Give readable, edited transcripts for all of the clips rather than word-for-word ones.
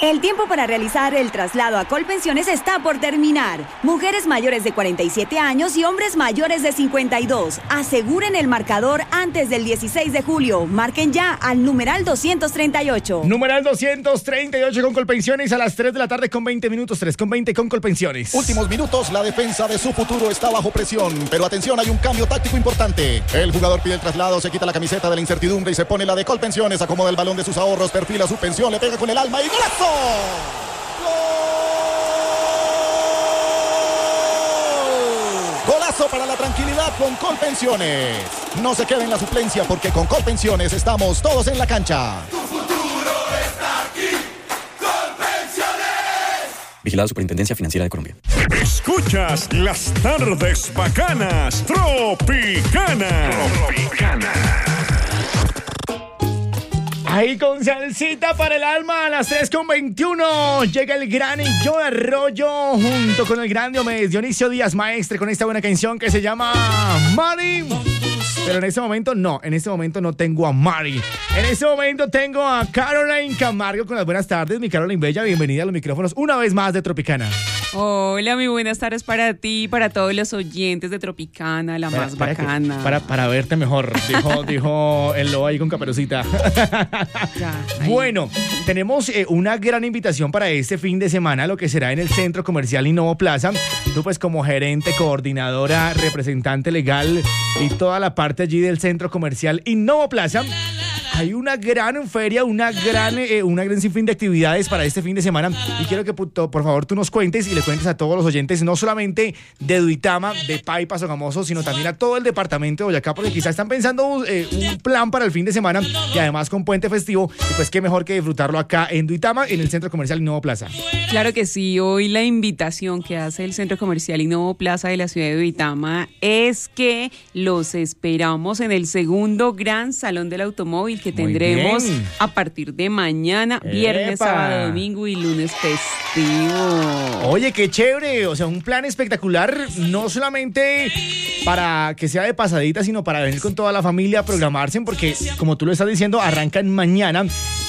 El tiempo para realizar el traslado a Colpensiones está por terminar. Mujeres mayores de 47 años y hombres mayores de 52. Aseguren el marcador antes del 16 de julio. Marquen ya al numeral 238. Numeral 238 con Colpensiones a las 3 de la tarde con 20 minutos. 3:20 con Colpensiones. Últimos minutos, la defensa de su futuro está bajo presión. Pero atención, hay un cambio táctico importante. El jugador pide el traslado, se quita la camiseta de la incertidumbre y se pone la de Colpensiones. Acomoda el balón de sus ahorros, perfila su pensión, le pega con el alma y ¡golazo! Golazo para la tranquilidad con Colpensiones. No se quede en la suplencia porque con Colpensiones estamos todos en la cancha. Tu futuro está aquí. Colpensiones. Vigilado Superintendencia Financiera de Colombia. Escuchas las tardes bacanas Tropicana. Ahí con salsita para el alma a las 3:21 llega el gran Joe Arroyo junto con el gran Dionisio Díaz Maestre con esta buena canción que se llama Mari. Pero en este momento no tengo a Mari. En este momento tengo a Caroline Camargo con las buenas tardes. Mi Caroline Bella, bienvenida a los micrófonos una vez más de Tropicana. Hola, muy buenas tardes para ti y para todos los oyentes de Tropicana, la más bacana. Para verte mejor, dijo el lobo ahí con Caperucita. Bueno, tenemos una gran invitación para este fin de semana, lo que será en el Centro Comercial Innovo Plaza. Tú pues como gerente, coordinadora, representante legal y toda la parte allí del Centro Comercial Innovo Plaza. Hay una gran feria, una gran sinfín de actividades para este fin de semana y quiero que por favor tú nos cuentes y le cuentes a todos los oyentes, no solamente de Duitama, de Paipa, Sogamoso, sino también a todo el departamento de Boyacá, porque quizás están pensando un plan para el fin de semana y además con puente festivo, y pues qué mejor que disfrutarlo acá en Duitama, en el Centro Comercial Innovo Plaza. Claro que sí, hoy la invitación que hace el Centro Comercial Innovo Plaza de la ciudad de Duitama es que los esperamos en el segundo gran Salón del Automóvil que tendremos a partir de mañana, viernes, sábado, domingo y lunes festivo. Oye, qué chévere, o sea, un plan espectacular, no solamente para que sea de pasadita, sino para venir con toda la familia a programarse, porque como tú lo estás diciendo, arrancan mañana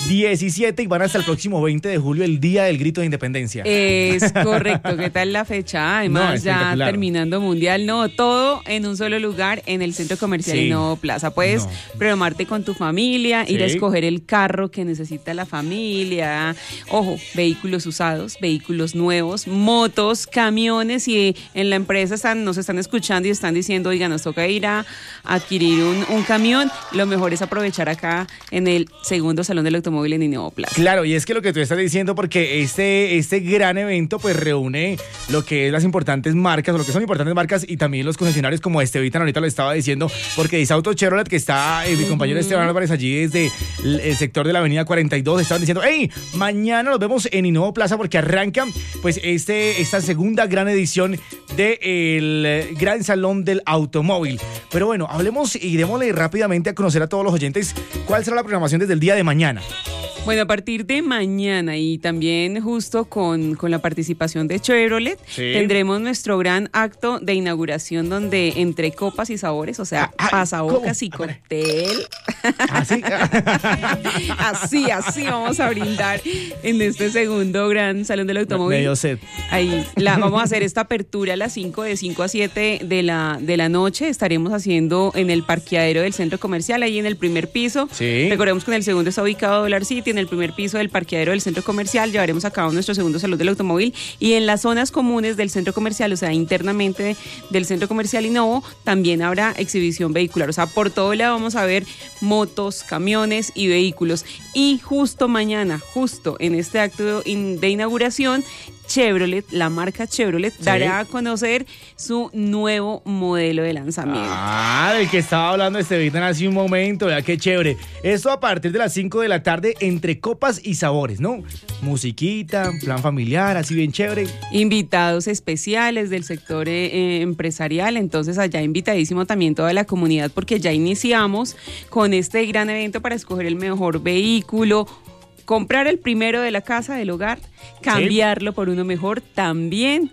17 y van hasta el próximo 20 de julio, el Día del Grito de Independencia. Es correcto, ¿qué tal la fecha? Además, ya terminando Mundial, todo en un solo lugar en el Centro Comercial Innovo Plaza. Puedes programarte con tu familia, ir a escoger el carro que necesita la familia. Ojo, vehículos usados, vehículos nuevos, motos, camiones, y en la empresa nos están escuchando y están diciendo, oiga, nos toca ir a adquirir un camión. Lo mejor es aprovechar acá en el segundo Salón del Automóvil en Innovo Plaza. Claro, y es que lo que tú estás diciendo, porque este gran evento pues reúne lo que es las importantes marcas, o lo que son importantes marcas, y también los concesionarios como Estevitan, ahorita lo estaba diciendo, porque dice Auto Chevrolet, que está mi compañero Esteban Álvarez allí desde el sector de la avenida 42, estaban diciendo, hey, mañana nos vemos en Innovo Plaza porque arranca pues esta segunda gran edición del Gran Salón del Automóvil. Pero bueno, hablemos y démosle rápidamente a conocer a todos los oyentes cuál será la programación desde el día de mañana. Bueno, a partir de mañana y también justo con la participación de Chevrolet, tendremos nuestro gran acto de inauguración donde entre copas y sabores, pasabocas y cóctel. Así vamos a brindar en este segundo gran Salón del Automóvil. Medio set. Ahí vamos a hacer esta apertura a las 5 a 7 de la noche. Estaremos haciendo en el parqueadero del centro comercial, ahí en el primer piso. Recordemos que en el segundo está ubicado Dollar City, en el primer piso del parqueadero del centro comercial llevaremos a cabo nuestro segundo Salón del Automóvil, y en las zonas comunes del centro comercial, o sea, internamente del centro comercial Innovo, también habrá exhibición vehicular. O sea, por todo lado vamos a ver motos, camiones y vehículos. Y justo mañana, justo en este acto de inauguración, Chevrolet, la marca Chevrolet, dará a conocer su nuevo modelo de lanzamiento. Del que estaba hablando Estevitan hace un momento, vea qué chévere. Esto a partir de las 5 de la tarde, entre copas y sabores, ¿no? Musiquita, plan familiar, así bien chévere. Invitados especiales del sector empresarial, entonces allá invitadísimo también toda la comunidad, porque ya iniciamos con este gran evento para escoger el mejor vehículo, comprar el primero de la casa, del hogar, cambiarlo por uno mejor, también